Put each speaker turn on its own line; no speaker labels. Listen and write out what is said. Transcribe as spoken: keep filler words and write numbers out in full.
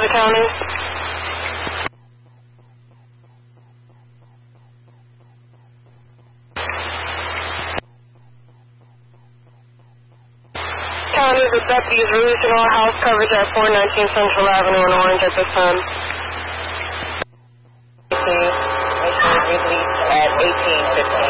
the county? County, the deputies releasing all house coverage at four nineteen Central Avenue in Orange at this time.
Released at eighteen fifteen.